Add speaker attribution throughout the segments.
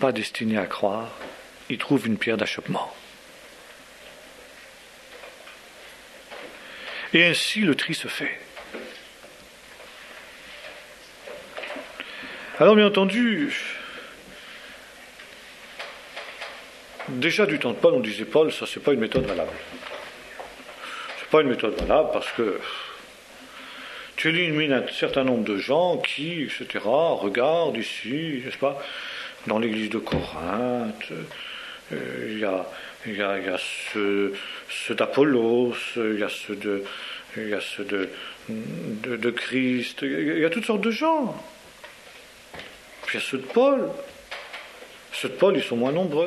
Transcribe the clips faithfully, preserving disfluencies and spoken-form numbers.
Speaker 1: pas destinés à croire, y trouvent une pierre d'achoppement. Et ainsi le tri se fait. Alors bien entendu, déjà du temps de Paul, on disait Paul, ça c'est pas une méthode valable. C'est pas une méthode valable parce que tu élimines un certain nombre de gens qui, et cetera, regardent ici, n'est-ce pas, dans l'église de Corinthe, il euh, y a, y a, y a ceux, ceux d'Apollos, il y a ceux de, y a ceux de, de, de Christ, il y a toutes sortes de gens. Puis il y a ceux de Paul. Ceux de Paul, ils sont moins nombreux.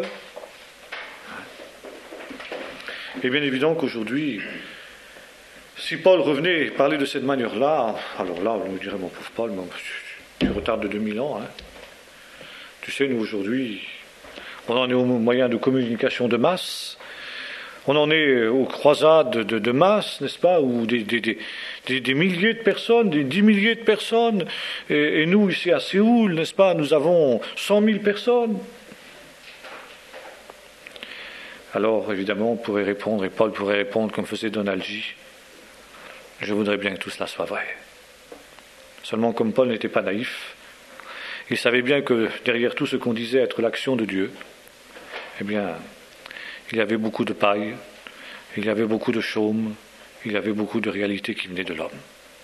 Speaker 1: Et bien évident qu'aujourd'hui, si Paul revenait parler de cette manière-là, alors là, on nous dirait, mon pauvre Paul, tu retardes de deux mille ans. Hein. Tu sais, nous aujourd'hui, on en est aux moyens de communication de masse, on en est aux croisades de, de masse, n'est-ce pas, où des, des, des, des, des milliers de personnes, des dix milliers de personnes, et, et nous, ici à Séoul, n'est-ce pas, nous avons cent mille personnes. Alors, évidemment, on pourrait répondre, et Paul pourrait répondre comme faisait Donald J. Je voudrais bien que tout cela soit vrai. Seulement, comme Paul n'était pas naïf, il savait bien que derrière tout ce qu'on disait être l'action de Dieu, eh bien, il y avait beaucoup de paille, il y avait beaucoup de chaume, il y avait beaucoup de réalités qui venaient de l'homme.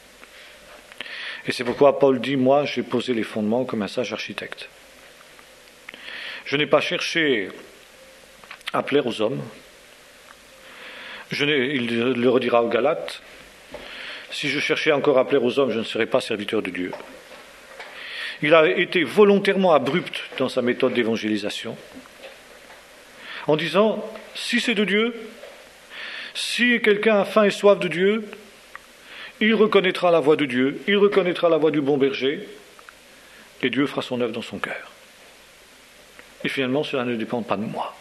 Speaker 1: Et c'est pourquoi Paul dit, moi, j'ai posé les fondements comme un sage architecte. Je n'ai pas cherché à plaire aux hommes. Je n'ai, il le redira aux Galates, si je cherchais encore à plaire aux hommes, je ne serais pas serviteur de Dieu. Il a été volontairement abrupt dans sa méthode d'évangélisation, en disant, si c'est de Dieu, si quelqu'un a faim et soif de Dieu, il reconnaîtra la voix de Dieu, il reconnaîtra la voix du bon berger, et Dieu fera son œuvre dans son cœur. Et finalement, cela ne dépend pas de moi.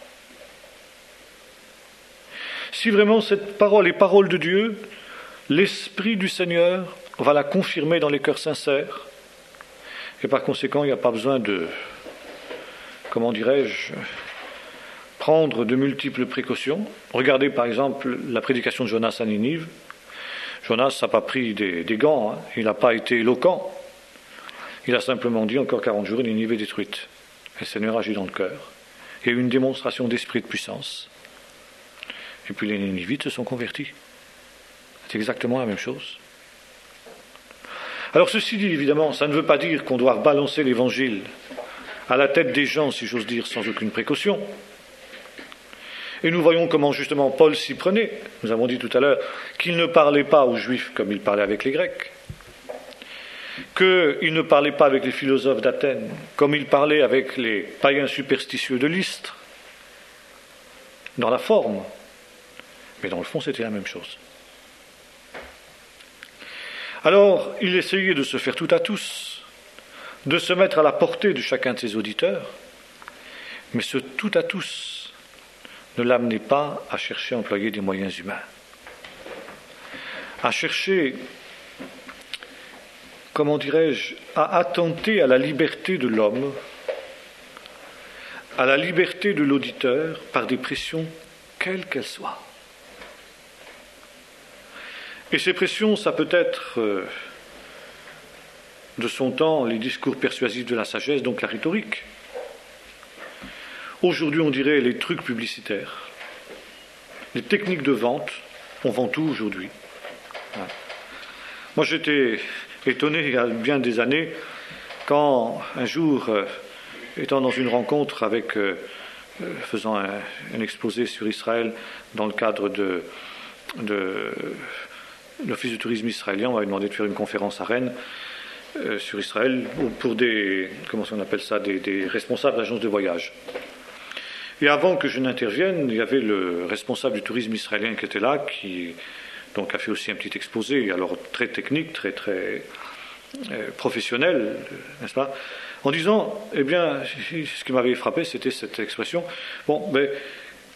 Speaker 1: Si vraiment cette parole est parole de Dieu, l'Esprit du Seigneur va la confirmer dans les cœurs sincères, et par conséquent, il n'y a pas besoin de, comment dirais-je, prendre de multiples précautions. Regardez par exemple la prédication de Jonas à Ninive. Jonas n'a pas pris des, des gants, hein. Il n'a pas été éloquent. Il a simplement dit, encore quarante jours, et Ninive est détruite. Et le Seigneur agit dans le cœur. Il y a eu une démonstration d'esprit de puissance. Et puis les Ninivites se sont convertis. C'est exactement la même chose. Alors ceci dit, évidemment, ça ne veut pas dire qu'on doit balancer l'évangile à la tête des gens, si j'ose dire, sans aucune précaution. Et nous voyons comment justement Paul s'y prenait. Nous avons dit tout à l'heure qu'il ne parlait pas aux Juifs comme il parlait avec les Grecs, qu'il ne parlait pas avec les philosophes d'Athènes comme il parlait avec les païens superstitieux de Lystre, dans la forme, mais dans le fond c'était la même chose. Alors il essayait de se faire tout à tous, de se mettre à la portée de chacun de ses auditeurs, mais ce tout à tous ne l'amenait pas à chercher à employer des moyens humains, à chercher, comment dirais-je, à attenter à la liberté de l'homme, à la liberté de l'auditeur par des pressions quelles qu'elles soient. Et ces pressions, ça peut être euh, de son temps les discours persuasifs de la sagesse, donc la rhétorique. Aujourd'hui, on dirait les trucs publicitaires, les techniques de vente. On vend tout aujourd'hui. Ouais. Moi, j'étais étonné il y a bien des années quand, un jour, euh, étant dans une rencontre avec, euh, euh, faisant un, un exposé sur Israël dans le cadre de, de l'Office du tourisme israélien, on m'avait demandé de faire une conférence à Rennes euh, sur Israël pour des, comment on appelle ça, des, des responsables d'agences de voyage. Et avant que je n'intervienne, il y avait le responsable du tourisme israélien qui était là, qui donc a fait aussi un petit exposé, alors très technique, très très euh, professionnel, n'est-ce pas, en disant, eh bien, ce qui m'avait frappé, c'était cette expression. Bon, ben,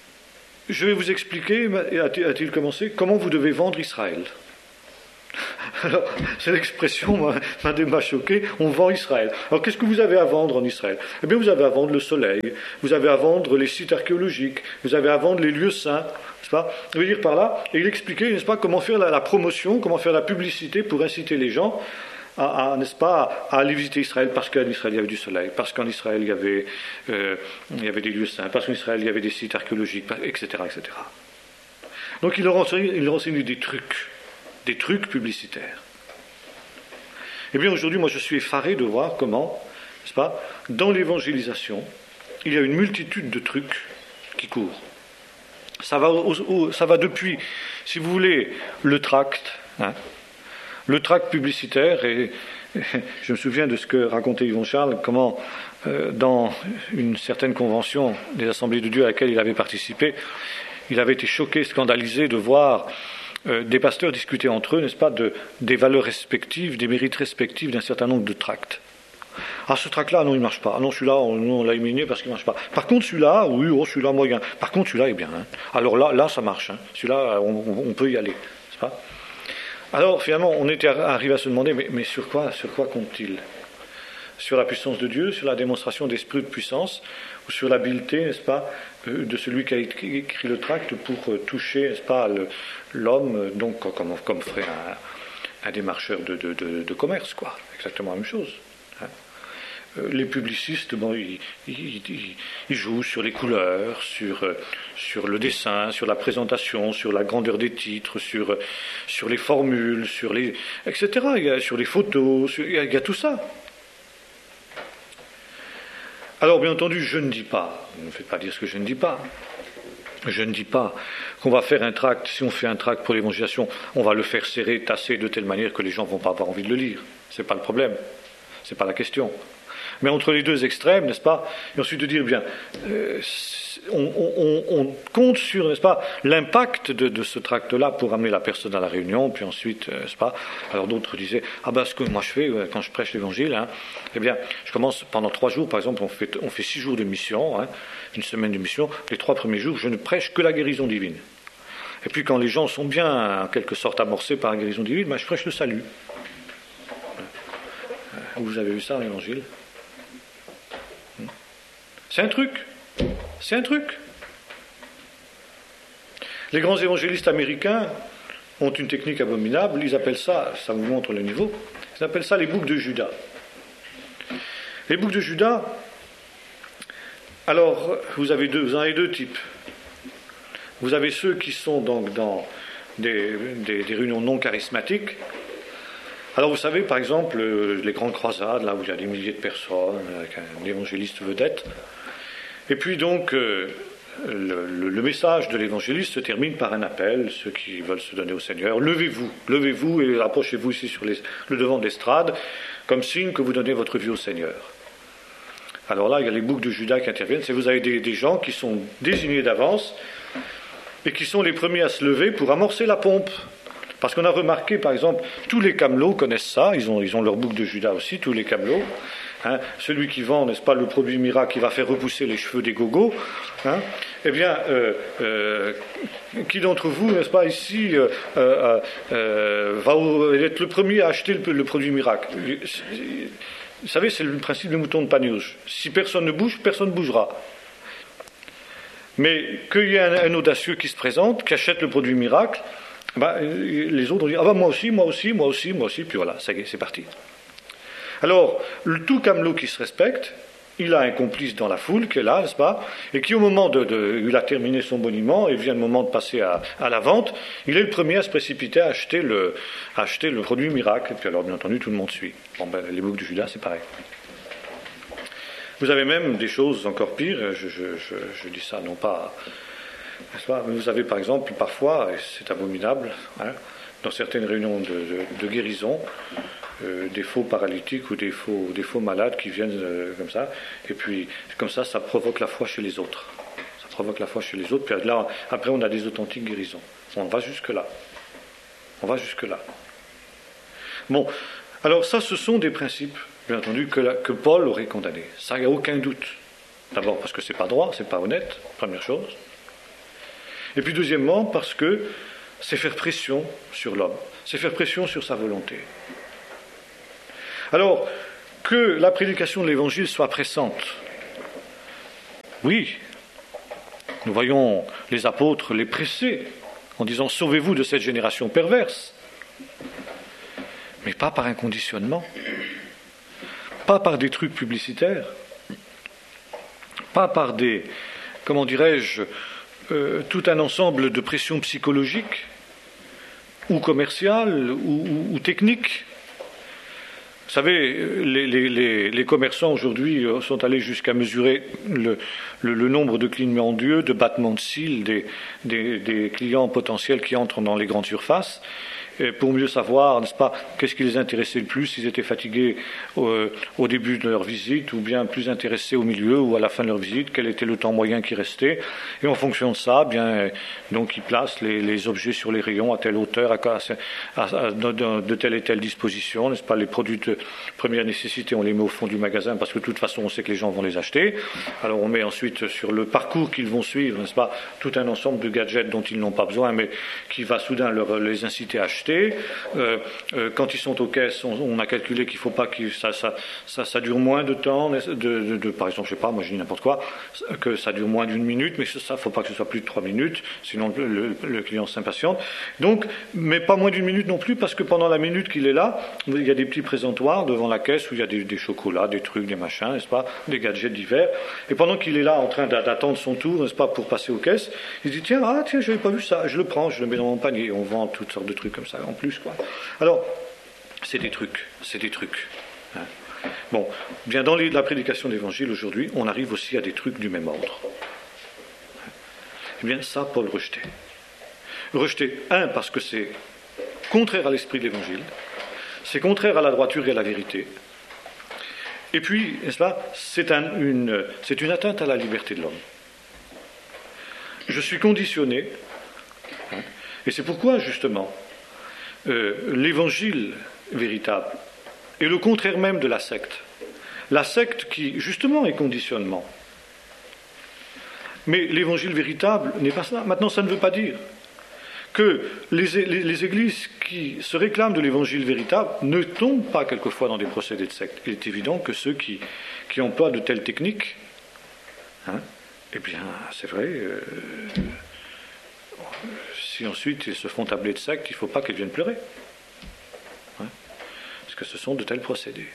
Speaker 1: je vais vous expliquer, a-t-il commencé, comment vous devez vendre Israël. Alors, c'est l'expression m'a, m'a choqué, on vend Israël. Alors, qu'est-ce que vous avez à vendre en Israël? Eh bien, vous avez à vendre le soleil, vous avez à vendre les sites archéologiques, vous avez à vendre les lieux saints, n'est-ce pas? Je veux dire par là, et il expliquait, n'est-ce pas, comment faire la, la promotion, comment faire la publicité pour inciter les gens à, à, n'est-ce pas, à aller visiter Israël, parce qu'en Israël il y avait du soleil, parce qu'en Israël il y avait, euh, il y avait des lieux saints, parce qu'en Israël il y avait des sites archéologiques, et cetera, et cetera. Donc il leur enseigne, il leur enseigne des trucs, des trucs publicitaires. Eh bien aujourd'hui, moi je suis effaré de voir comment, n'est-ce pas, dans l'évangélisation, il y a une multitude de trucs qui courent. Ça va, au, au, ça va depuis, si vous voulez, le tract, hein, le tract publicitaire, et, et je me souviens de ce que racontait Yvon Charles, comment euh, dans une certaine convention des Assemblées de Dieu à laquelle il avait participé, il avait été choqué, scandalisé de voir euh, des pasteurs discuter entre eux, n'est-ce pas, de, des valeurs respectives, des mérites respectifs d'un certain nombre de tracts. Ah, ce tract-là, non, il ne marche pas. Ah non, celui-là, on, on l'a éliminé parce qu'il ne marche pas. Par contre, celui-là, oui, oh, celui-là, moyen. Par contre, celui-là est bien. Hein. Alors là, là, ça marche. Hein. Celui-là, on, on peut y aller. N'est-ce pas? Alors, finalement, on était arrivé à se demander, mais, mais sur quoi, sur quoi compte-t-il? Sur la puissance de Dieu, sur la démonstration d'esprit de puissance, ou sur l'habileté, n'est-ce pas, de celui qui a écrit le tract pour toucher, n'est-ce pas, le, l'homme, donc comme, comme ferait un, un démarcheur de, de, de, de commerce, quoi. Exactement la même chose. Hein. Les publicistes, bon, ils, ils, ils, ils jouent sur les couleurs, sur, sur le dessin, sur la présentation, sur la grandeur des titres, sur, sur les formules, sur les, et cetera. Il y a, sur les photos, sur, il, y a, il y a tout ça. Alors, bien entendu, je ne dis pas, ne me faites pas dire ce que je ne dis pas, je ne dis pas qu'on va faire un tract, si on fait un tract pour l'évangélisation, on va le faire serrer, tasser de telle manière que les gens ne vont pas avoir envie de le lire. Ce n'est pas le problème, ce n'est pas la question. Mais entre les deux extrêmes, n'est-ce pas, et ensuite de dire, bien, euh, on, on, on compte sur, n'est-ce pas, l'impact de, de ce tract-là pour amener la personne à la réunion, puis ensuite, euh, n'est-ce pas, alors d'autres disaient, ah ben ce que moi je fais euh, quand je prêche l'évangile, hein, eh bien, je commence pendant trois jours, par exemple, on fait, on fait six jours de mission, hein, une semaine de mission, les trois premiers jours, je ne prêche que la guérison divine. Et puis quand les gens sont bien, en quelque sorte, amorcés par la guérison divine, ben, je prêche le salut. Vous avez vu ça dans l'évangile? C'est un truc. C'est un truc. Les grands évangélistes américains ont une technique abominable. Ils appellent ça, ça vous montre le niveau, ils appellent ça les boucs de Judas. Les boucs de Judas, alors, vous avez deux, vous en avez deux types. Vous avez ceux qui sont donc dans des, des, des réunions non charismatiques. Alors vous savez, par exemple, les grandes croisades, là où il y a des milliers de personnes, avec un évangéliste vedette. Et puis donc, euh, le, le, le message de l'évangéliste se termine par un appel, ceux qui veulent se donner au Seigneur, levez-vous, levez-vous et approchez-vous ici sur les, le devant de l'estrade, comme signe que vous donnez votre vie au Seigneur. Alors là, il y a les boucs de Judas qui interviennent, c'est vous avez des, des gens qui sont désignés d'avance et qui sont les premiers à se lever pour amorcer la pompe. Parce qu'on a remarqué, par exemple, tous les camelots connaissent ça, ils ont, ils ont leur bouc de Judas aussi, tous les camelots. Hein, celui qui vend, n'est-ce pas, le produit miracle qui va faire repousser les cheveux des gogos, hein, eh bien, euh, euh, qui d'entre vous, n'est-ce pas, ici, euh, euh, euh, va être le premier à acheter le, le produit miracle? Vous savez, c'est le principe du mouton de Panurge. Si personne ne bouge, personne ne bougera. Mais qu'il y ait un, un audacieux qui se présente, qui achète le produit miracle, ben, les autres vont dire, ah ben moi aussi, moi aussi, moi aussi, moi aussi, puis voilà, ça y est, c'est parti. Alors, le tout camelot qui se respecte, il a un complice dans la foule qui est là, n'est-ce pas, et qui au moment de, de il a terminé son boniment et vient le moment de passer à, à la vente, il est le premier à se précipiter à acheter le, à acheter le produit miracle, et puis alors bien entendu tout le monde suit. Bon ben les boucs de Judas c'est pareil. Vous avez même des choses encore pires, je, je, je, je dis ça non pas, n'est-ce pas, mais vous avez par exemple parfois, et c'est abominable, hein, dans certaines réunions de, de, de guérison, Euh, des faux paralytiques ou des faux, des faux malades qui viennent euh, comme ça, et puis comme ça, ça provoque la foi chez les autres. Ça provoque la foi chez les autres, puis là, après on a des authentiques guérisons. On va jusque-là. On va jusque-là. Bon, alors ça, ce sont des principes, bien entendu, que, la, que Paul aurait condamnés. Ça, il n'y a aucun doute. D'abord parce que c'est pas droit, c'est pas honnête, première chose. Et puis deuxièmement, parce que c'est faire pression sur l'homme, c'est faire pression sur sa volonté. Alors, que la prédication de l'Évangile soit pressante, oui, nous voyons les apôtres les presser en disant « Sauvez-vous de cette génération perverse », mais pas par un conditionnement, pas par des trucs publicitaires, pas par des, comment dirais-je, euh, tout un ensemble de pressions psychologiques ou commerciales ou, ou, ou techniques. Vous savez, les, les, les, les commerçants aujourd'hui sont allés jusqu'à mesurer le, le, le nombre de clignements d'yeux, de battements de cils des, des, des clients potentiels qui entrent dans les grandes surfaces, pour mieux savoir, n'est-ce pas, qu'est-ce qui les intéressait le plus, s'ils étaient fatigués au, au début de leur visite, ou bien plus intéressés au milieu ou à la fin de leur visite, quel était le temps moyen qui restait. Et en fonction de ça, bien, donc ils placent les, les objets sur les rayons à telle hauteur, à, à, à, de, de telle et telle disposition, n'est-ce pas, les produits de première nécessité, on les met au fond du magasin parce que de toute façon on sait que les gens vont les acheter. Alors on met ensuite sur le parcours qu'ils vont suivre, n'est-ce pas, tout un ensemble de gadgets dont ils n'ont pas besoin, mais qui va soudain leur, les inciter à acheter. Euh, euh, quand ils sont aux caisses, on, on a calculé qu'il ne faut pas que ça, ça, ça, ça dure moins de temps, de, de, de, par exemple, je ne sais pas, moi je dis n'importe quoi, que ça dure moins d'une minute, mais ça, il ne faut pas que ce soit plus de trois minutes, sinon le, le, le client s'impatiente. Donc, mais pas moins d'une minute non plus, parce que pendant la minute qu'il est là, il y a des petits présentoirs devant la caisse où il y a des, des chocolats, des trucs, des machins, n'est-ce pas, des gadgets divers. Et pendant qu'il est là en train d'attendre son tour, n'est-ce pas, pour passer aux caisses, il dit tiens, ah tiens, je n'avais pas vu ça, je le prends, je le mets dans mon panier. On vend toutes sortes de trucs comme ça en plus, quoi. Alors, c'est des trucs, c'est des trucs. Hein. Bon, bien dans les, la prédication de l'Évangile aujourd'hui, on arrive aussi à des trucs du même ordre. Eh bien, ça, Paul rejetait. Rejeté, un, parce que c'est contraire à l'esprit de l'Évangile, c'est contraire à la droiture et à la vérité. Et puis, n'est-ce pas, c'est, un, une, c'est une atteinte à la liberté de l'homme. Je suis conditionné, hein, et c'est pourquoi, justement, euh, l'Évangile véritable est le contraire même de la secte. La secte qui, justement, est conditionnement. Mais l'Évangile véritable n'est pas ça. Maintenant, ça ne veut pas dire que les, les, les églises qui se réclament de l'Évangile véritable ne tombent pas quelquefois dans des procédés de secte. Il est évident que ceux qui, qui emploient de telles techniques, hein, eh bien, c'est vrai, euh, si ensuite ils se font tabler de secte, il ne faut pas qu'ils viennent pleurer. Hein, parce que ce sont de tels procédés.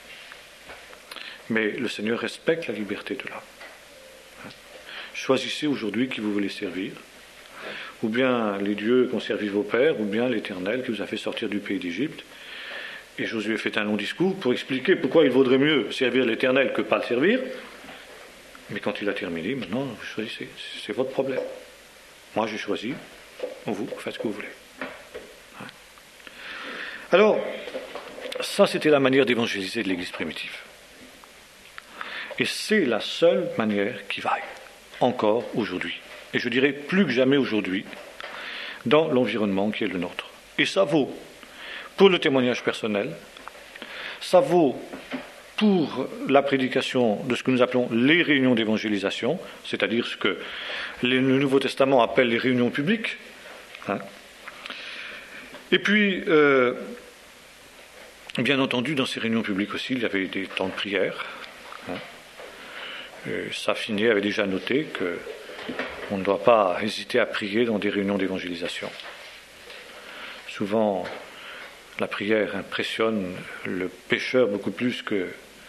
Speaker 1: Mais le Seigneur respecte la liberté de l'homme. Hein. Choisissez aujourd'hui qui vous voulez servir. Ou bien les dieux qu'ont servi vos pères, ou bien l'Éternel qui vous a fait sortir du pays d'Égypte. Et Josué fait un long discours pour expliquer pourquoi il vaudrait mieux servir l'Éternel que pas le servir. Mais quand il a terminé, maintenant, vous choisissez. C'est votre problème. Moi, j'ai choisi. Vous, faites ce que vous voulez. Hein. Alors, ça, c'était la manière d'évangéliser de l'Église primitive. Et c'est la seule manière qui vaille, encore aujourd'hui. Et je dirais plus que jamais aujourd'hui, dans l'environnement qui est le nôtre. Et ça vaut pour le témoignage personnel, ça vaut pour la prédication de ce que nous appelons les réunions d'évangélisation, c'est-à-dire ce que le Nouveau Testament appelle les réunions publiques. Hein. Et puis, euh, bien entendu, dans ces réunions publiques aussi, il y avait des temps de prière. Hein. Saffiné avait déjà noté que on ne doit pas hésiter à prier dans des réunions d'évangélisation. Souvent, la prière impressionne le pécheur beaucoup plus que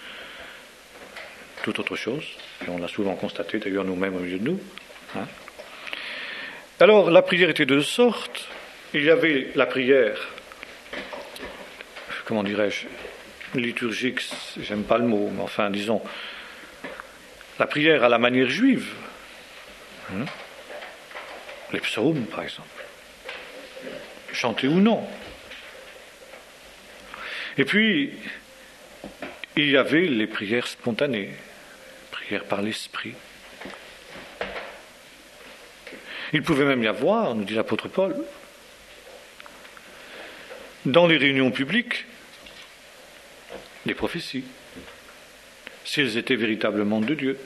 Speaker 1: toute autre chose, et on l'a souvent constaté d'ailleurs nous-mêmes au milieu de nous. Hein. Alors, la prière était de deux sortes. Il y avait la prière, comment dirais-je, liturgique, j'aime pas le mot, mais enfin, disons, la prière à la manière juive. Hein? Les psaumes, par exemple. Chantés ou non. Et puis, il y avait les prières spontanées, prières par l'esprit. Il pouvait même y avoir, nous dit l'apôtre Paul, dans les réunions publiques, des prophéties, si elles étaient véritablement de Dieu.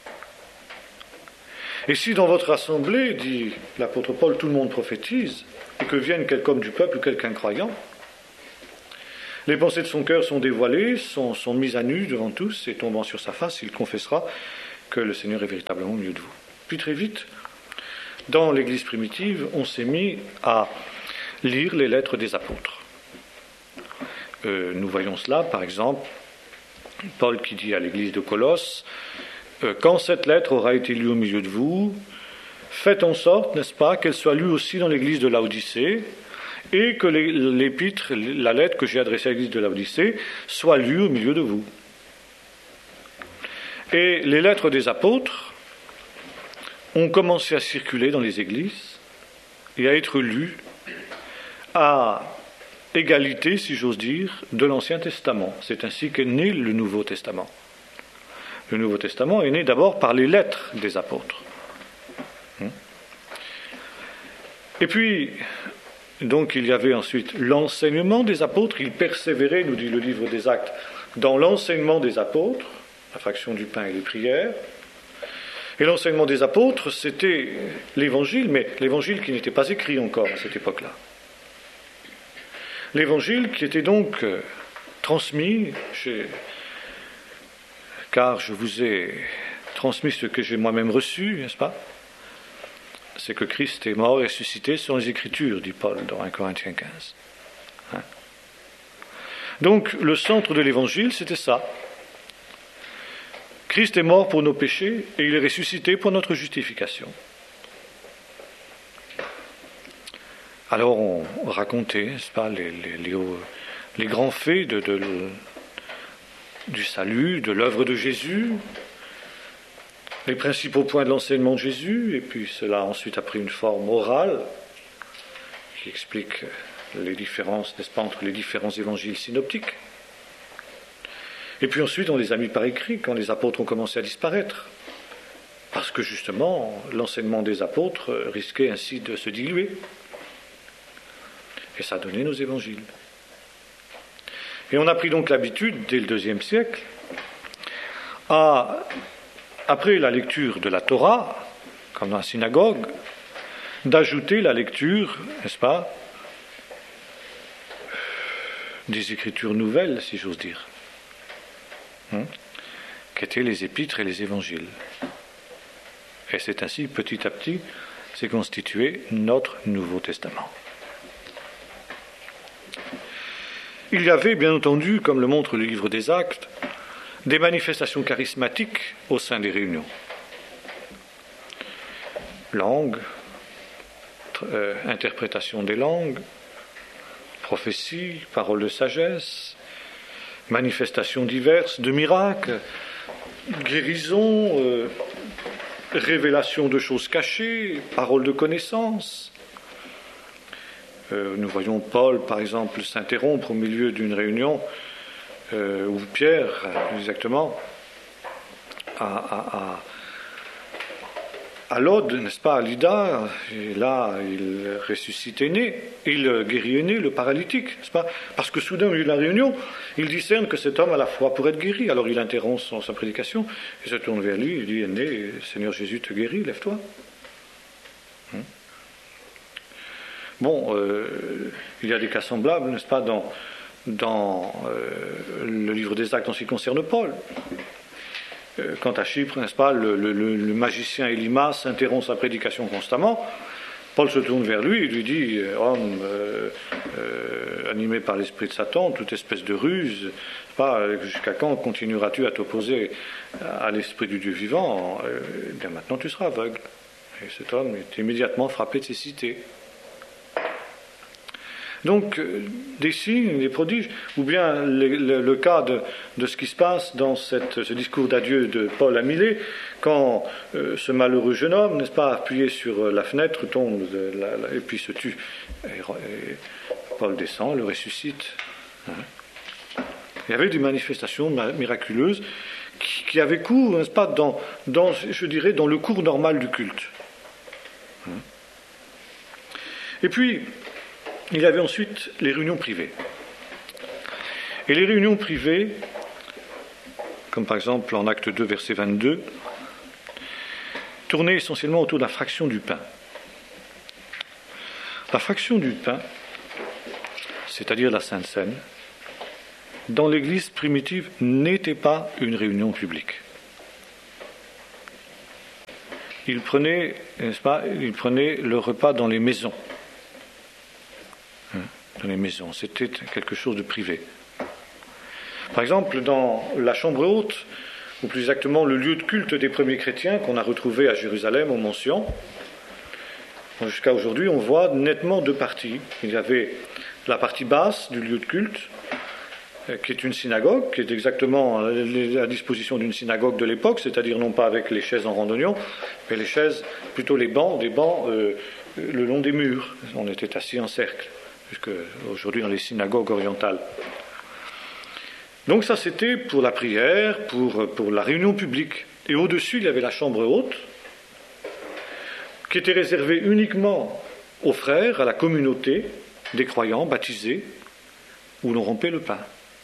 Speaker 1: Et si dans votre assemblée, dit l'apôtre Paul, tout le monde prophétise, et que vienne quelqu'un du peuple ou quelqu'un croyant, les pensées de son cœur sont dévoilées, sont, sont mises à nu devant tous, et tombant sur sa face, il confessera que le Seigneur est véritablement au milieu de vous. Puis très vite, dans l'Église primitive, on s'est mis à lire les lettres des apôtres. Euh, nous voyons cela, par exemple, Paul qui dit à l'Église de Colosse, euh, « Quand cette lettre aura été lue au milieu de vous, faites en sorte, n'est-ce pas, qu'elle soit lue aussi dans l'Église de Laodicée, et que l'épître, la lettre que j'ai adressée à l'Église de Laodicée, soit lue au milieu de vous. » Et les lettres des apôtres ont commencé à circuler dans les églises et à être lues à égalité, si j'ose dire, de l'Ancien Testament. C'est ainsi qu'est né le Nouveau Testament. Le Nouveau Testament est né d'abord par les lettres des apôtres. Et puis, donc, il y avait ensuite l'enseignement des apôtres. Ils persévéraient, nous dit le livre des Actes, dans l'enseignement des apôtres, la fraction du pain et les prières. Et l'enseignement des apôtres, c'était l'évangile, mais l'évangile qui n'était pas écrit encore à cette époque-là. L'évangile qui était donc euh, transmis, chez... car je vous ai transmis ce que j'ai moi-même reçu, n'est-ce pas ? C'est que Christ est mort et ressuscité selon les Écritures, dit Paul dans un Corinthiens quinze. Hein ? Donc, le centre de l'évangile, c'était ça. Christ est mort pour nos péchés et il est ressuscité pour notre justification. Alors on racontait, n'est-ce pas, les, les, les, les grands faits de, de, du salut, de l'œuvre de Jésus, les principaux points de l'enseignement de Jésus, et puis cela a ensuite a pris une forme orale qui explique les différences, n'est-ce pas, entre les différents évangiles synoptiques. Et puis ensuite, on les a mis par écrit quand les apôtres ont commencé à disparaître. Parce que justement, l'enseignement des apôtres risquait ainsi de se diluer. Et ça a donné nos évangiles. Et on a pris donc l'habitude, dès le deuxième siècle, à, après la lecture de la Torah, comme dans la synagogue, d'ajouter la lecture, n'est-ce pas, des Écritures nouvelles, si j'ose dire. Hein, qu'étaient les épîtres et les évangiles. Et c'est ainsi, petit à petit, s'est constitué notre Nouveau Testament. Il y avait, bien entendu, comme le montre le livre des Actes, des manifestations charismatiques au sein des réunions. Langue, euh, interprétation des langues, prophétie, paroles de sagesse, manifestations diverses de miracles, guérisons, euh, révélations de choses cachées, paroles de connaissance. Euh, nous voyons Paul, par exemple, s'interrompre au milieu d'une réunion, euh, ou Pierre, exactement, à, à, à, à Lod, n'est-ce pas, à Lydda, et là, il ressuscite Énée, il guérit Énée, le paralytique, n'est-ce pas, parce que soudain, au milieu de la réunion, il discerne que cet homme a la foi pour être guéri, alors il interrompt son, sa prédication, et se tourne vers lui, il dit, Énée, Seigneur Jésus te guérit, lève-toi. Hum. Bon, euh, il y a des cas semblables, n'est-ce pas, dans, dans euh, le livre des Actes en ce qui concerne Paul. Quant à Chypre, n'est-ce pas, le, le, le magicien Élymas interrompt sa prédication constamment. Paul se tourne vers lui et lui dit « Homme euh, euh, animé par l'esprit de Satan, toute espèce de ruse, pas, jusqu'à quand continueras-tu à t'opposer à l'esprit du Dieu vivant euh, bien maintenant tu seras aveugle. » Et cet homme est immédiatement frappé de cécité. Donc, des signes, des prodiges, ou bien le, le, le cas de, de ce qui se passe dans cette, ce discours d'adieu de Paul à Milet, quand euh, ce malheureux jeune homme, n'est-ce pas, appuyé sur la fenêtre, tombe de la, la, et puis se tue. Et, et Paul descend, le ressuscite. Hein. Il y avait des manifestations miraculeuses qui, qui avaient cours, n'est-ce pas, dans, dans, je dirais, dans le cours normal du culte. Hein. Et puis, il y avait ensuite les réunions privées. Et les réunions privées, comme par exemple en acte deux, verset vingt-deux, tournaient essentiellement autour de la fraction du pain. La fraction du pain, c'est-à-dire la Sainte Seine, dans l'Église primitive, n'était pas une réunion publique. Ils prenaient, n'est-ce pas, ils prenaient le repas dans les maisons. Hein, dans les maisons, c'était quelque chose de privé. Par exemple, dans la chambre haute, ou plus exactement le lieu de culte des premiers chrétiens qu'on a retrouvé à Jérusalem, au Mont Sion, jusqu'à aujourd'hui, on voit nettement deux parties. Il y avait la partie basse du lieu de culte, qui est une synagogue, qui est exactement à la disposition d'une synagogue de l'époque, c'est-à-dire non pas avec les chaises en randonnion, mais les chaises, plutôt les bancs, des bancs euh, le long des murs. On était assis en cercle, puisque aujourd'hui dans les synagogues orientales. Donc ça c'était pour la prière, pour, pour la réunion publique. Et au-dessus il y avait la chambre haute, qui était réservée uniquement aux frères, à la communauté des croyants baptisés, où l'on rompait le pain.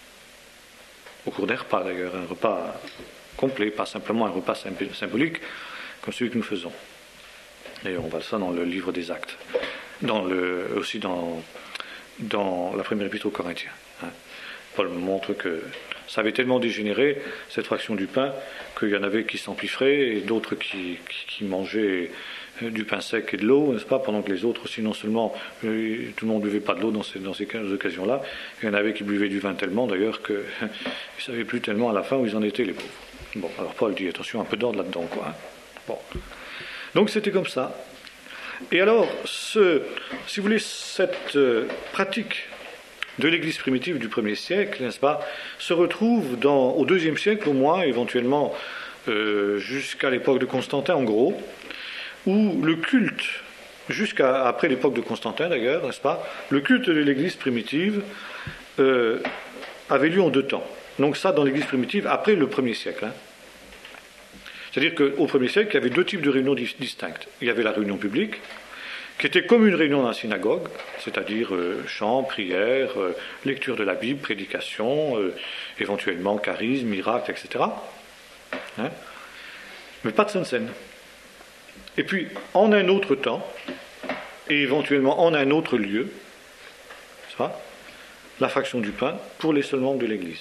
Speaker 1: Au cours d'un repas d'ailleurs, un repas complet, pas simplement un repas symbolique comme celui que nous faisons. Et on voit ça dans le livre des Actes, dans le, aussi dans, dans la première épître aux Corinthiens. Hein. Paul montre que ça avait tellement dégénéré, cette fraction du pain, qu'il y en avait qui s'empiffraient et d'autres qui, qui, qui mangeaient du pain sec et de l'eau, n'est-ce pas, pendant que les autres aussi, non seulement euh, tout le monde ne buvait pas de l'eau dans ces, dans ces occasions-là, il y en avait qui buvaient du vin tellement d'ailleurs qu'ils ne savaient plus tellement à la fin où ils en étaient les pauvres. Bon, alors Paul dit attention, un peu d'ordre là-dedans, quoi. Hein. Bon. Donc c'était comme ça. Et alors, ce, si vous voulez, cette euh, pratique de l'Église primitive du premier siècle, n'est-ce pas, se retrouve dans, au deuxième siècle au moins, éventuellement euh, jusqu'à l'époque de Constantin en gros, où le culte, jusqu'à après l'époque de Constantin d'ailleurs, n'est-ce pas, le culte de l'Église primitive euh, avait lieu en deux temps. Donc ça, dans l'Église primitive, après le premier siècle. Hein. C'est-à-dire qu'au premier siècle, il y avait deux types de réunions distinctes. Il y avait la réunion publique, qui était comme une réunion dans la synagogue, c'est-à-dire euh, chant, prière, euh, lecture de la Bible, prédication, euh, éventuellement charisme, miracle, et cetera. Hein. Mais pas de Sainte Seine. Et puis, en un autre temps, et éventuellement en un autre lieu, ça, la fraction du pain pour les seuls membres de l'Église.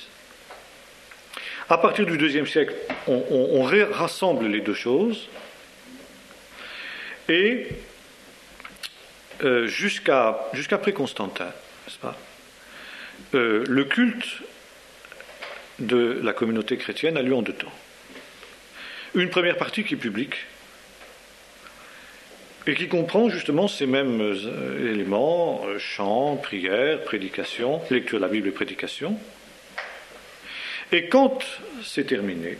Speaker 1: À partir du deuxième siècle, on, on, on rassemble les deux choses, et euh, jusqu'à, jusqu'après Constantin, n'est-ce pas, euh, le culte de la communauté chrétienne a lieu en deux temps. Une première partie qui est publique, et qui comprend justement ces mêmes euh, éléments, euh, chant, prière, prédication, lecture de la Bible et prédication. Et quand c'est terminé,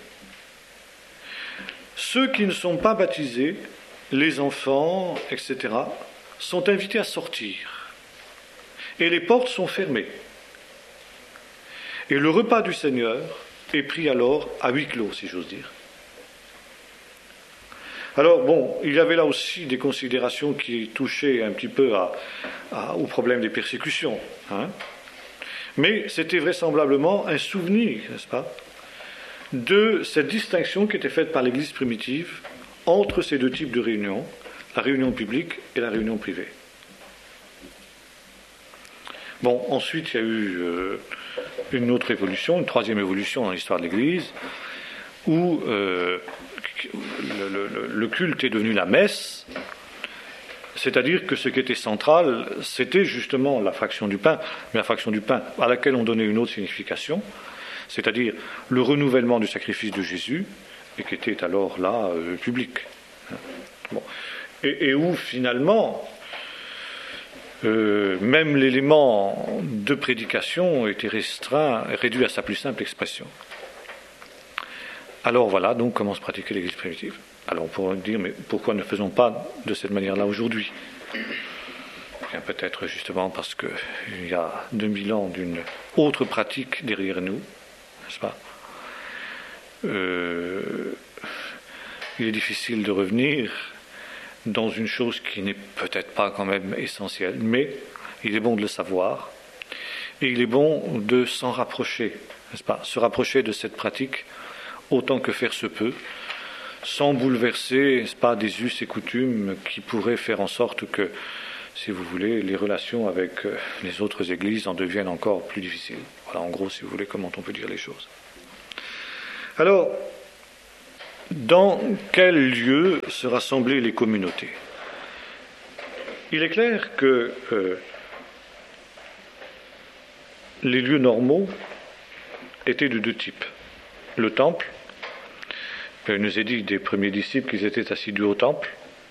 Speaker 1: ceux qui ne sont pas baptisés, les enfants, et cetera, sont invités à sortir. Et les portes sont fermées. Et le repas du Seigneur est pris alors à huis clos, si j'ose dire. Alors, bon, il y avait là aussi des considérations qui touchaient un petit peu à, à, au problème des persécutions. Hein. Mais c'était vraisemblablement un souvenir, n'est-ce pas, de cette distinction qui était faite par l'Église primitive entre ces deux types de réunions, la réunion publique et la réunion privée. Bon, ensuite, il y a eu euh, une autre évolution, une troisième évolution dans l'histoire de l'Église, où euh, le, le, le culte est devenu la messe, c'est-à-dire que ce qui était central, c'était justement la fraction du pain, mais la fraction du pain à laquelle on donnait une autre signification, c'est-à-dire le renouvellement du sacrifice de Jésus, et qui était alors là euh, public. Bon. Et, et où finalement, euh, même l'élément de prédication était restreint, réduit à sa plus simple expression. Alors voilà donc comment se pratiquait l'Église primitive. Alors on pourrait dire, mais pourquoi ne faisons pas de cette manière-là aujourd'hui ? Bien, peut-être justement parce qu'il y a deux mille ans d'une autre pratique derrière nous, n'est-ce pas ? euh, Il est difficile de revenir dans une chose qui n'est peut-être pas quand même essentielle, mais il est bon de le savoir, et il est bon de s'en rapprocher, n'est-ce pas ? Se rapprocher de cette pratique autant que faire se peut, sans bouleverser, n'est-ce pas, des us et coutumes qui pourraient faire en sorte que si vous voulez, les relations avec les autres églises en deviennent encore plus difficiles. Voilà, en gros, si vous voulez, comment on peut dire les choses. Alors, dans quel lieu se rassemblaient les communautés ? Il est clair que euh, les lieux normaux étaient de deux types. Le temple, il nous est dit des premiers disciples qu'ils étaient assidus au temple,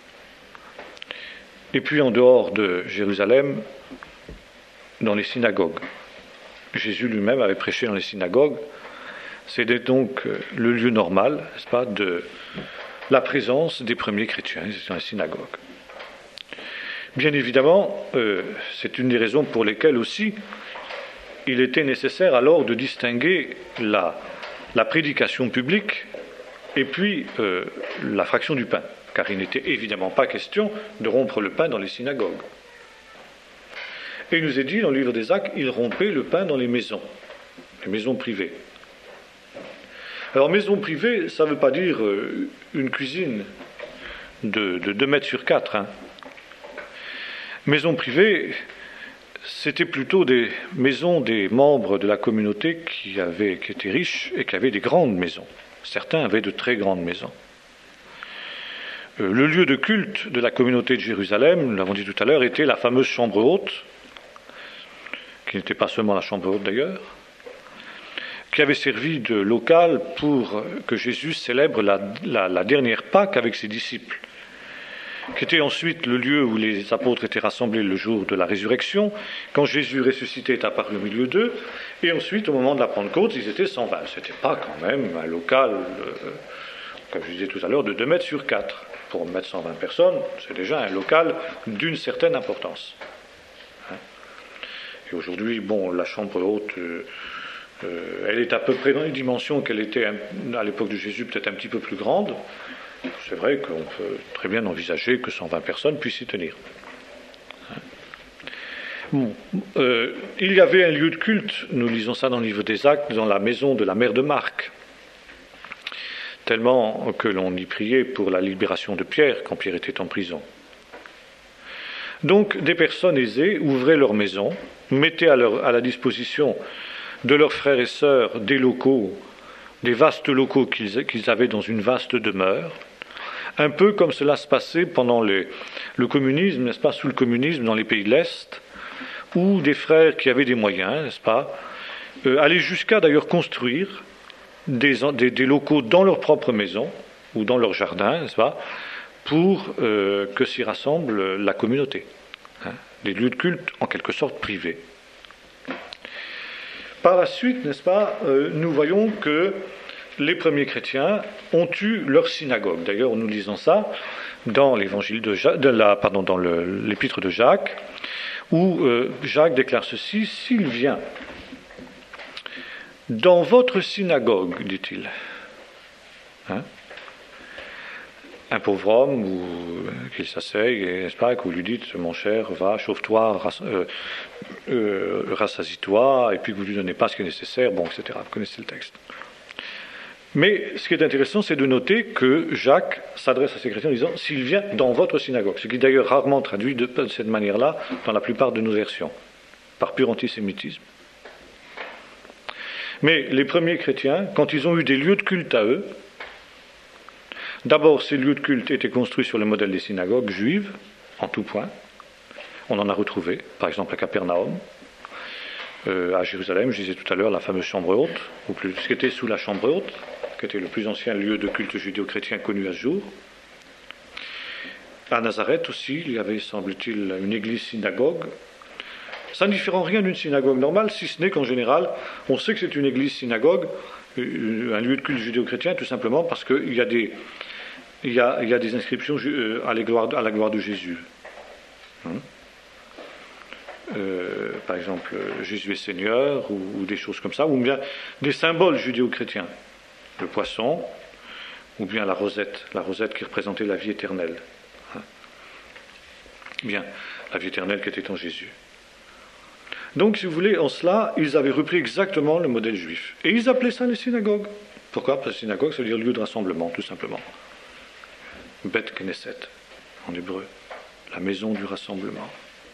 Speaker 1: et puis en dehors de Jérusalem, dans les synagogues. Jésus lui-même avait prêché dans les synagogues. C'était donc le lieu normal, n'est-ce pas, de la présence des premiers chrétiens, dans les synagogues. Bien évidemment, euh, c'est une des raisons pour lesquelles aussi il était nécessaire alors de distinguer la, la prédication publique et puis euh, la fraction du pain, car il n'était évidemment pas question de rompre le pain dans les synagogues. Et il nous est dit dans le livre des Actes, il rompait le pain dans les maisons, les maisons privées. Alors maison privée, ça ne veut pas dire euh, une cuisine de, de deux mètres sur quatre. Hein. Maison privée, c'était plutôt des maisons des membres de la communauté qui, avaient, qui étaient riches et qui avaient des grandes maisons. Certains avaient de très grandes maisons. Euh, le lieu de culte de la communauté de Jérusalem, nous l'avons dit tout à l'heure, était la fameuse chambre haute, qui n'était pas seulement la chambre haute d'ailleurs, qui avait servi de local pour que Jésus célèbre la, la, la dernière Pâque avec ses disciples, qui était ensuite le lieu où les apôtres étaient rassemblés le jour de la résurrection, quand Jésus ressuscité est apparu au milieu d'eux, et ensuite au moment de la Pentecôte, ils étaient cent vingt. Ce n'était pas quand même un local, euh, comme je disais tout à l'heure, de deux mètres sur quatre. Pour mettre cent vingt personnes, c'est déjà un local d'une certaine importance. Hein. Et aujourd'hui, bon, la chambre haute... Euh, Euh, elle est à peu près dans les dimensions qu'elle était à l'époque de Jésus, peut-être un petit peu plus grande. C'est vrai qu'on peut très bien envisager que cent vingt personnes puissent y tenir. Bon. Euh, il y avait un lieu de culte, nous lisons ça dans le livre des Actes, dans la maison de la mère de Marc, tellement que l'on y priait pour la libération de Pierre quand Pierre était en prison. Donc des personnes aisées ouvraient leur maison, mettaient à, leur, à la disposition de leurs frères et sœurs des locaux, des vastes locaux qu'ils, qu'ils avaient dans une vaste demeure, un peu comme cela se passait pendant les, le communisme, n'est-ce pas, sous le communisme dans les pays de l'Est, où des frères qui avaient des moyens, n'est-ce pas, euh, allaient jusqu'à d'ailleurs construire des, des, des locaux dans leur propre maison ou dans leur jardin, n'est-ce pas, pour euh, que s'y rassemble la communauté, hein, des lieux de culte en quelque sorte privés. Par la suite, n'est-ce pas, euh, nous voyons que les premiers chrétiens ont eu leur synagogue. D'ailleurs, nous lisons ça dans l'évangile de, ja- de la, pardon, dans le, l'épître de Jacques, où euh, Jacques déclare ceci: s'il vient dans votre synagogue, dit-il, hein, un pauvre homme ou euh, qu'il s'asseye, n'est-ce pas, que vous lui dites: mon cher, va, chauffe-toi, rass- euh, euh, rassasie-toi, et puis que vous lui donnez pas ce qui est nécessaire, bon, et cetera. Vous connaissez le texte. Mais ce qui est intéressant, c'est de noter que Jacques s'adresse à ces chrétiens en disant: s'il vient dans votre synagogue, ce qui est d'ailleurs rarement traduit de, de cette manière-là dans la plupart de nos versions, par pur antisémitisme. Mais les premiers chrétiens, quand ils ont eu des lieux de culte à eux, d'abord, ces lieux de culte étaient construits sur le modèle des synagogues juives, en tout point. On en a retrouvé, par exemple à Capernaum, euh, à Jérusalem, je disais tout à l'heure, la fameuse chambre haute, ou plus, ce qui était sous la chambre haute, qui était le plus ancien lieu de culte judéo-chrétien connu à ce jour. À Nazareth aussi, il y avait, semble-t-il, une église-synagogue. Ça ne diffère en rien d'une synagogue normale, si ce n'est qu'en général, on sait que c'est une église-synagogue, un lieu de culte judéo-chrétien, tout simplement parce qu'il y a des, il y a, il y a des inscriptions à la gloire, à la gloire de Jésus. Hein? Euh, par exemple, Jésus est Seigneur, ou, ou des choses comme ça, ou bien des symboles judéo-chrétiens, le poisson, ou bien la rosette, la rosette qui représentait la vie éternelle. Hein? Bien, la vie éternelle qui était en Jésus. Donc, si vous voulez, en cela, ils avaient repris exactement le modèle juif. Et ils appelaient ça les synagogues. Pourquoi? Parce que synagogue, ça veut dire lieu de rassemblement, tout simplement. Bet Knesset, en hébreu, la maison du rassemblement.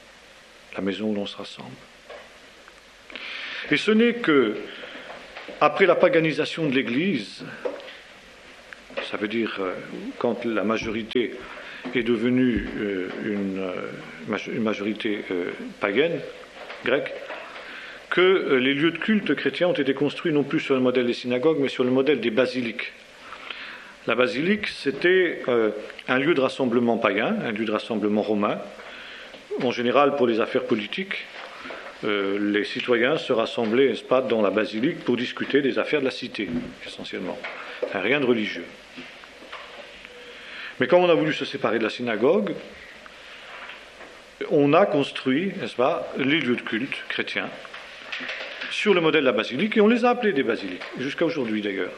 Speaker 1: la maison où l'on se rassemble. Et ce n'est que, après la paganisation de l'Église, ça veut dire euh, quand la majorité est devenue euh, une, euh, une majorité euh, païenne, grecque, que euh, les lieux de culte chrétiens ont été construits non plus sur le modèle des synagogues, mais sur le modèle des basiliques. La basilique, c'était euh, un lieu de rassemblement païen, un lieu de rassemblement romain. En général, pour les affaires politiques, euh, les citoyens se rassemblaient, n'est-ce pas, dans la basilique pour discuter des affaires de la cité, essentiellement. Enfin, rien de religieux. Mais quand on a voulu se séparer de la synagogue, on a construit, n'est-ce pas, les lieux de culte chrétiens sur le modèle de la basilique, et on les a appelés des basiliques, jusqu'à aujourd'hui d'ailleurs.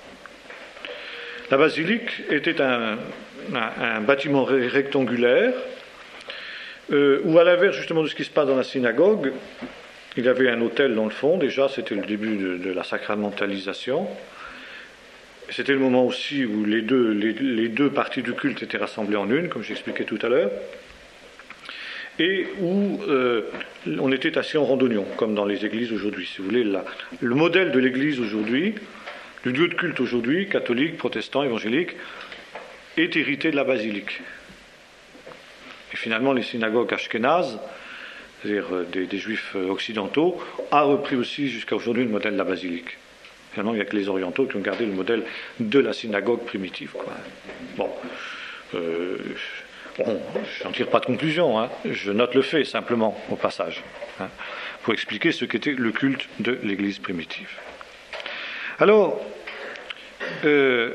Speaker 1: La basilique était un, un, un bâtiment rectangulaire euh, où, à l'inverse justement de ce qui se passe dans la synagogue, il y avait un autel dans le fond. Déjà, c'était le début de, de la sacramentalisation. C'était le moment aussi où les deux, les, les deux parties du culte étaient rassemblées en une, comme j'expliquais tout à l'heure, et où euh, on était assis en randonnion, comme dans les églises aujourd'hui. Si vous voulez, la, le modèle de l'église aujourd'hui, le lieu de culte aujourd'hui, catholique, protestant, évangélique, est hérité de la basilique. Et finalement, les synagogues ashkénazes, c'est-à-dire des, des juifs occidentaux, a repris aussi jusqu'à aujourd'hui le modèle de la basilique. Finalement, il n'y a que les orientaux qui ont gardé le modèle de la synagogue primitive, quoi. Bon, euh, bon je n'en tire pas de conclusion, hein. Je note le fait simplement au passage, hein, pour expliquer ce qu'était le culte de l'Église primitive. Alors, euh,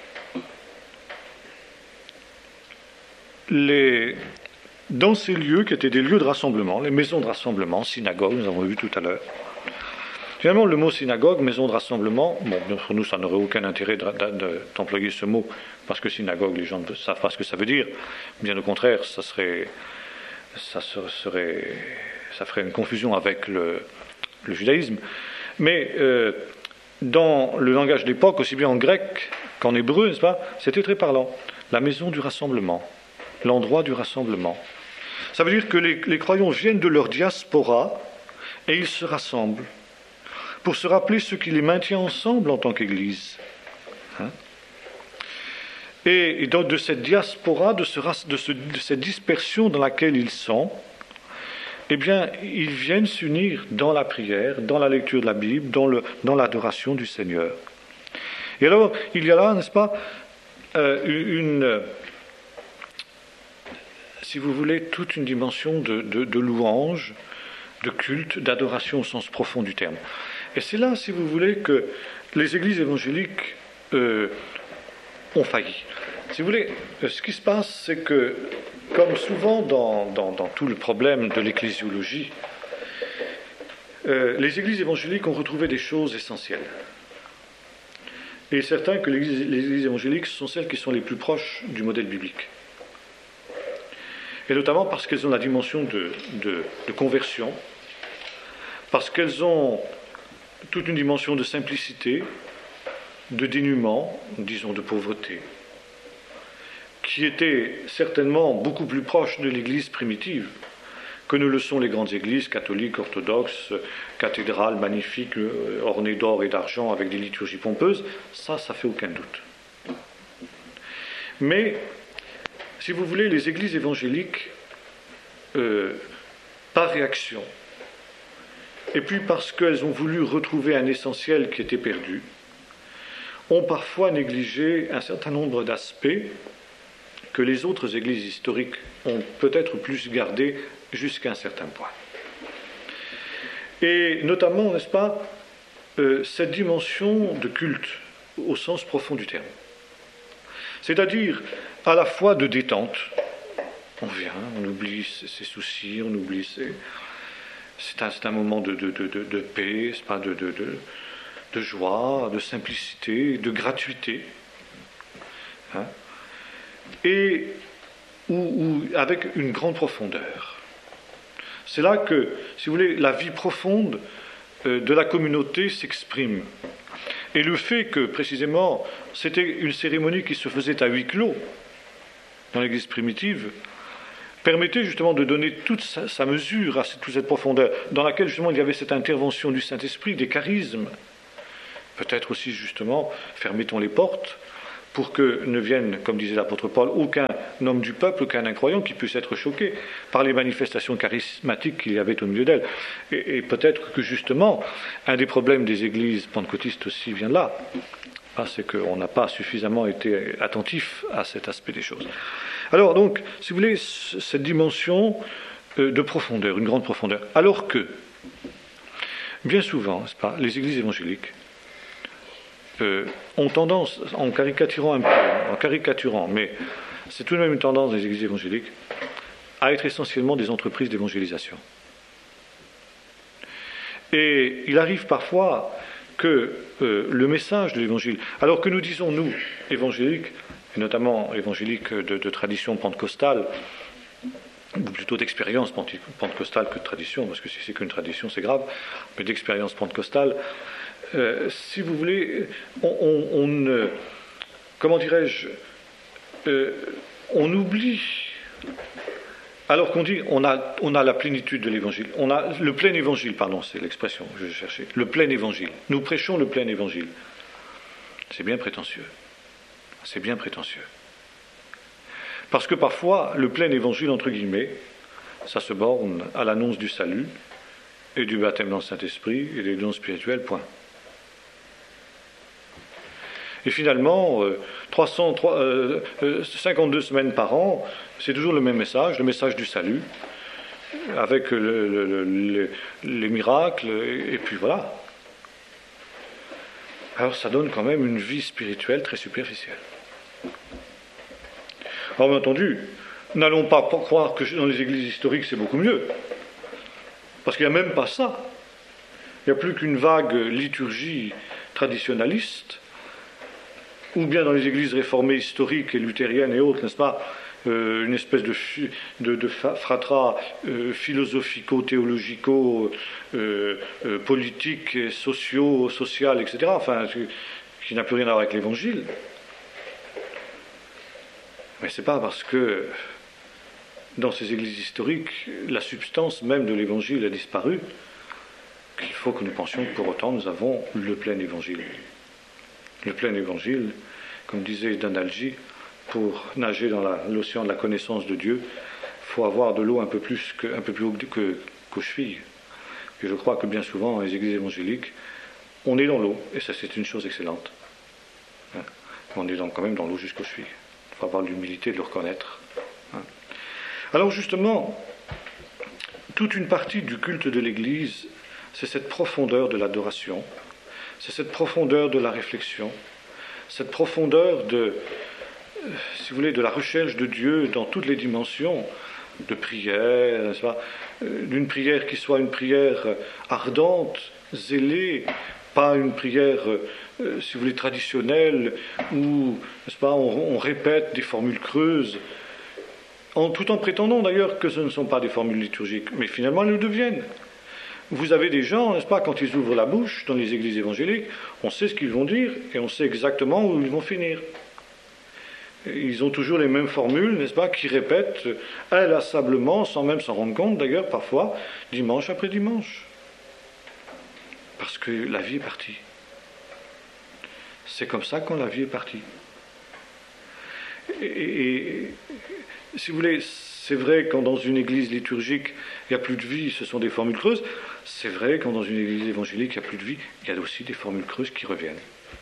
Speaker 1: les, dans ces lieux qui étaient des lieux de rassemblement, les maisons de rassemblement, synagogues, nous avons vu tout à l'heure, finalement le mot synagogue, maison de rassemblement, bon, pour nous ça n'aurait aucun intérêt de, de, de, d'employer ce mot, parce que synagogue, les gens ne savent pas ce que ça veut dire, bien au contraire, ça serait, ça serait, ça ferait une confusion avec le, le judaïsme, mais euh, dans le langage de l'époque, aussi bien en grec qu'en hébreu, n'est-ce pas, c'était très parlant. La maison du rassemblement, l'endroit du rassemblement. Ça veut dire que les, les croyants viennent de leur diaspora et ils se rassemblent pour se rappeler ce qui les maintient ensemble en tant qu'Église. Hein? Et, et donc de cette diaspora, de, ce, de, ce, de cette dispersion dans laquelle ils sont, eh bien, ils viennent s'unir dans la prière, dans la lecture de la Bible, dans, le, dans l'adoration du Seigneur. Et alors, il y a là, n'est-ce pas, euh, une, si vous voulez, toute une dimension de, de, de louange, de culte, d'adoration au sens profond du terme. Et c'est là, si vous voulez, que les églises évangéliques euh, ont failli. Si vous voulez, ce qui se passe, c'est que, comme souvent dans, dans, dans tout le problème de l'ecclésiologie, euh, les églises évangéliques ont retrouvé des choses essentielles. Et il est certain que les églises, les églises évangéliques sont celles qui sont les plus proches du modèle biblique. Et notamment parce qu'elles ont la dimension de, de, de conversion, parce qu'elles ont toute une dimension de simplicité, de dénuement, disons de pauvreté, qui était certainement beaucoup plus proche de l'Église primitive que ne le sont les grandes églises catholiques, orthodoxes, cathédrales magnifiques, ornées d'or et d'argent avec des liturgies pompeuses. Ça, ça fait aucun doute. Mais, si vous voulez, les églises évangéliques, euh, par réaction, et puis parce qu'elles ont voulu retrouver un essentiel qui était perdu, ont parfois négligé un certain nombre d'aspects que les autres églises historiques ont peut-être plus gardés jusqu'à un certain point. Et notamment, n'est-ce pas, euh, cette dimension de culte au sens profond du terme. C'est-à-dire à la fois de détente, on vient, on oublie ses soucis, on oublie ses... C'est un, c'est un moment de, de, de, de, de paix, c'est pas de, de, de, de joie, de simplicité, de gratuité. Hein? Et où, où, avec une grande profondeur. C'est là que, si vous voulez, la vie profonde euh, de la communauté s'exprime. Et le fait que, précisément, c'était une cérémonie qui se faisait à huis clos dans l'Église primitive, permettait justement de donner toute sa, sa mesure à cette, toute cette profondeur, dans laquelle justement il y avait cette intervention du Saint-Esprit, des charismes. Peut-être aussi justement, fermettons les portes, pour que ne vienne, comme disait l'apôtre Paul, aucun homme du peuple, aucun incroyant qui puisse être choqué par les manifestations charismatiques qu'il y avait au milieu d'elle. Et, et peut-être que justement, un des problèmes des églises pentecôtistes aussi vient de là. C'est qu'on n'a pas suffisamment été attentif à cet aspect des choses. Alors donc, si vous voulez, cette dimension de profondeur, une grande profondeur, alors que, bien souvent, n'est-ce pas, les églises évangéliques euh, ont tendance, en caricaturant un peu, en caricaturant, mais c'est tout de même une tendance des églises évangéliques, à être essentiellement des entreprises d'évangélisation. Et il arrive parfois que euh, le message de l'évangile, alors que nous disons, nous, évangéliques, et notamment évangéliques de, de tradition pentecostale, ou plutôt d'expérience pentecostale que de tradition, parce que si c'est qu'une tradition, c'est grave, mais d'expérience pentecostale, euh, si vous voulez, on, on, on euh, comment dirais-je, euh, on oublie, alors qu'on dit, on a, on a la plénitude de l'évangile, on a le plein évangile, pardon, c'est l'expression que je cherchais, le plein évangile. Nous prêchons le plein évangile. C'est bien prétentieux. C'est bien prétentieux. Parce que parfois, le plein évangile, entre guillemets, ça se borne à l'annonce du salut et du baptême dans le Saint-Esprit et des dons spirituels, point. Et finalement, euh, trois cent cinquante-deux semaines par an, c'est toujours le même message, le message du salut, avec le, le, le, le, les miracles, et, et puis voilà. Alors ça donne quand même une vie spirituelle très superficielle. Alors bien entendu, n'allons pas croire que dans les églises historiques c'est beaucoup mieux, parce qu'il n'y a même pas ça. Il n'y a plus qu'une vague liturgie traditionnaliste, ou bien dans les églises réformées historiques et luthériennes et autres, n'est-ce pas, euh, une espèce de, de, de fratras euh, philosophico-théologico, euh, euh, politique, et socio, social, et cetera, enfin, qui n'a plus rien à voir avec l'Évangile. Mais ce n'est pas parce que dans ces églises historiques, la substance même de l'Évangile a disparu qu'il faut que nous pensions que pour autant nous avons le plein Évangile. Le plein Évangile, comme disait Donalji, pour nager dans la, l'océan de la connaissance de Dieu, il faut avoir de l'eau un peu plus, que, un peu plus haut que, que, qu'aux chevilles. Et je crois que bien souvent, dans les églises évangéliques, on est dans l'eau, et ça c'est une chose excellente. Hein. On est donc quand même dans l'eau jusqu'aux chevilles. Il faut avoir l'humilité de le reconnaître. Hein. Alors justement, toute une partie du culte de l'Église, c'est cette profondeur de l'adoration, c'est cette profondeur de la réflexion, cette profondeur de, si vous voulez, de la recherche de Dieu dans toutes les dimensions de prière, n'est-ce pas, d'une prière qui soit une prière ardente, zélée, pas une prière, euh, si vous voulez, traditionnelle, où, n'est-ce pas, on, on répète des formules creuses, en, tout en prétendant d'ailleurs que ce ne sont pas des formules liturgiques, mais finalement elles le deviennent. Vous avez des gens, n'est-ce pas, quand ils ouvrent la bouche dans les églises évangéliques, on sait ce qu'ils vont dire et on sait exactement où ils vont finir. Ils ont toujours les mêmes formules, n'est-ce pas, qui répètent inlassablement, sans même s'en rendre compte d'ailleurs, parfois, dimanche après dimanche. Parce que la vie est partie. C'est comme ça quand la vie est partie. Et, et, et si vous voulez, c'est vrai quand dans une église liturgique, il n'y a plus de vie, ce sont des formules creuses. C'est vrai quand dans une église évangélique, il n'y a plus de vie, il y a aussi des formules creuses qui reviennent.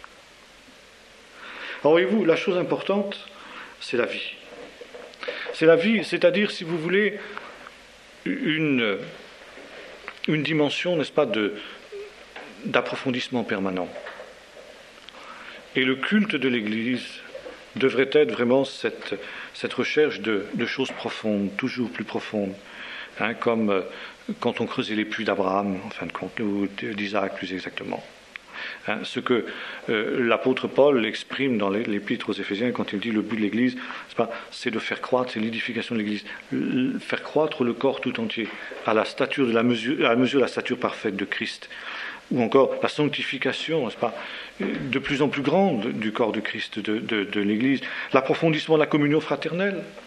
Speaker 1: Alors voyez-vous, la chose importante, c'est la vie. C'est la vie, c'est-à-dire, si vous voulez, une, une dimension, n'est-ce pas, de, d'approfondissement permanent. Et le culte de l'Église devrait être vraiment cette, cette recherche de, de choses profondes, toujours plus profondes, hein, comme euh, quand on creusait les puits d'Abraham, en fin de compte, ou d'Isaac plus exactement. Hein, ce que euh, l'apôtre Paul exprime dans l'épître aux Éphésiens quand il dit le but de l'Église, c'est pas, c'est de faire croître, c'est l'édification de l'Église, le, faire croître le corps tout entier à la stature de la mesure, à la mesure de la stature parfaite de Christ, ou encore la sanctification, n'est-ce pas, de plus en plus grande du corps de Christ, de, de, de l'Église, l'approfondissement de la communion fraternelle.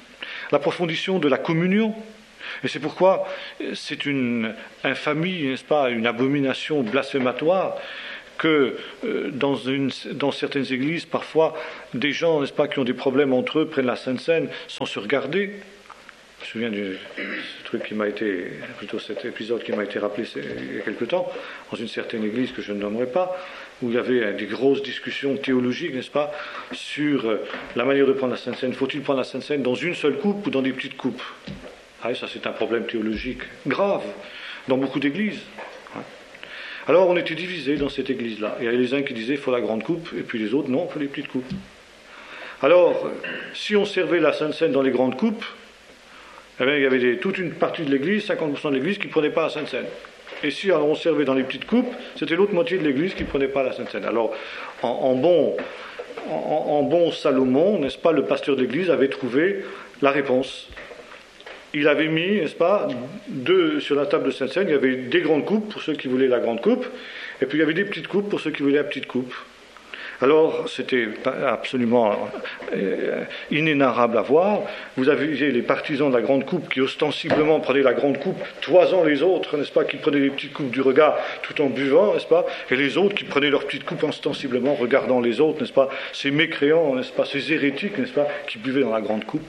Speaker 1: l'approfondissement de la communion. Et c'est pourquoi c'est une infamie, n'est-ce pas, une abomination blasphématoire que euh, dans, une, dans certaines églises, parfois, des gens, n'est-ce pas, qui ont des problèmes entre eux, prennent la Sainte Seine sans se regarder. Je me souviens du ce truc qui m'a été, plutôt cet épisode qui m'a été rappelé il y a quelque temps, dans une certaine église que je ne nommerai pas, où il y avait des grosses discussions théologiques, n'est-ce pas, sur la manière de prendre la Sainte Seine. Faut-il prendre la Sainte Seine dans une seule coupe ou dans des petites coupes? Ah, ça, c'est un problème théologique grave dans beaucoup d'églises. Alors, on était divisés dans cette église-là. Il y avait les uns qui disaient il faut la grande coupe, et puis les autres non, il faut les petites coupes. Alors, si on servait la Sainte Seine dans les grandes coupes, eh bien, il y avait des, toute une partie de l'église, cinquante pour cent de l'église, qui ne prenait pas la Sainte Seine. Et si alors, on servait dans les petites coupes, c'était l'autre moitié de l'église qui ne prenait pas la Sainte Seine. Alors, en, en, bon, en, en bon Salomon, n'est-ce pas, le pasteur d'église avait trouvé la réponse. Il avait mis, n'est-ce pas, deux, sur la table de Sainte Seine, il y avait des grandes coupes pour ceux qui voulaient la grande coupe, et puis il y avait des petites coupes pour ceux qui voulaient la petite coupe. Alors, c'était absolument euh, inénarrable à voir. Vous aviez les partisans de la grande coupe qui ostensiblement prenaient la grande coupe, toisant les autres, n'est-ce pas, qui prenaient les petites coupes du regard tout en buvant, n'est-ce pas, et les autres qui prenaient leur petite coupe ostensiblement regardant les autres, n'est-ce pas, ces mécréants, n'est-ce pas, ces hérétiques, n'est-ce pas, qui buvaient dans la grande coupe.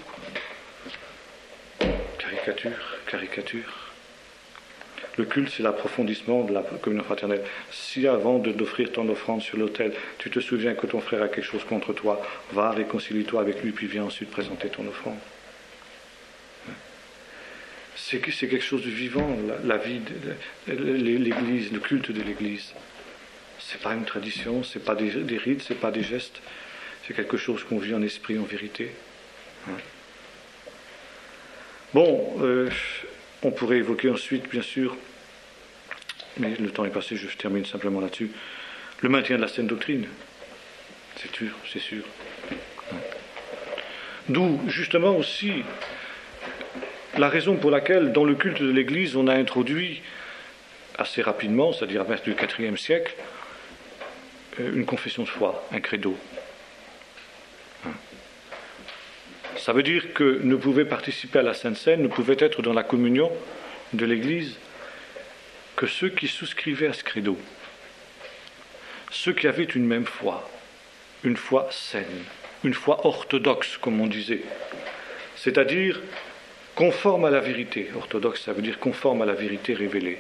Speaker 1: Caricature, caricature. Le culte, c'est l'approfondissement de la communion fraternelle. Si avant de d'offrir ton offrande sur l'autel, tu te souviens que ton frère a quelque chose contre toi, va, réconcilie-toi avec lui, puis viens ensuite présenter ton offrande. C'est, c'est quelque chose de vivant, la, la vie, de, l'Église, le culte de l'Église. C'est pas une tradition, c'est pas des, des rites, c'est pas des gestes, c'est quelque chose qu'on vit en esprit, en vérité. Hein. Bon, euh, on pourrait évoquer ensuite, bien sûr, mais le temps est passé, je termine simplement là-dessus, le maintien de la saine doctrine. C'est sûr, c'est sûr. D'où, justement, aussi, la raison pour laquelle, dans le culte de l'Église, on a introduit, assez rapidement, c'est-à-dire à partir du quatrième siècle, une confession de foi, un credo. Ça veut dire que ne pouvaient participer à la Sainte Seine, ne pouvaient être dans la communion de l'Église que ceux qui souscrivaient à ce credo, ceux qui avaient une même foi, une foi saine, une foi orthodoxe, comme on disait, c'est-à-dire conforme à la vérité. Orthodoxe, ça veut dire conforme à la vérité révélée.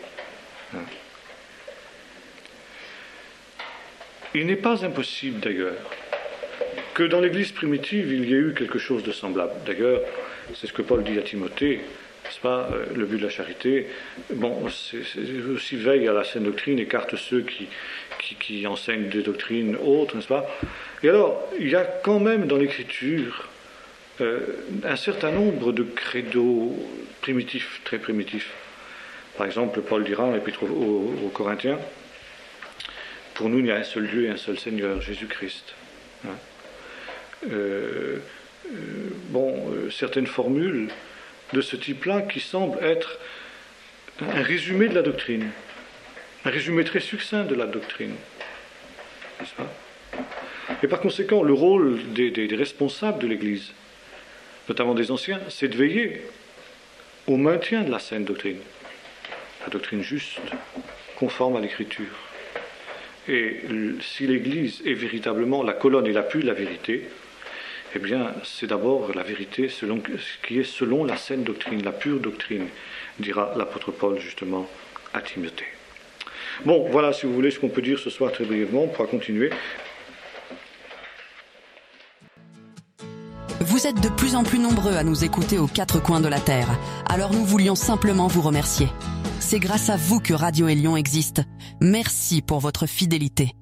Speaker 1: Il n'est pas impossible, d'ailleurs, que dans l'Église primitive, il y ait eu quelque chose de semblable. D'ailleurs, c'est ce que Paul dit à Timothée, n'est-ce pas, le but de la charité. Bon, c'est, c'est aussi veille à la saine doctrine, écarte ceux qui, qui, qui enseignent des doctrines autres, n'est-ce pas. Et alors, il y a quand même dans l'Écriture euh, un certain nombre de credos primitifs, très primitifs. Par exemple, Paul dira dans l'Épître aux, aux, aux Corinthiens, pour nous, il y a un seul Dieu et un seul Seigneur, Jésus-Christ. Hein. Euh, euh, bon, euh, certaines formules de ce type-là qui semblent être un résumé de la doctrine, un résumé très succinct de la doctrine, n'est-ce pas? Et par conséquent, le rôle des, des, des responsables de l'Église, notamment des anciens, c'est de veiller au maintien de la saine doctrine, la doctrine juste, conforme à l'Écriture. Et si l'Église est véritablement la colonne et l'appui de la vérité, eh bien, c'est d'abord la vérité selon, qui est selon la saine doctrine, la pure doctrine, dira l'apôtre Paul justement à Timothée. Bon, voilà, si vous voulez, ce qu'on peut dire ce soir très brièvement, on pourra continuer.
Speaker 2: Vous êtes de plus en plus nombreux à nous écouter aux quatre coins de la Terre, alors nous voulions simplement vous remercier. C'est grâce à vous que Radio Élion existe. Merci pour votre fidélité.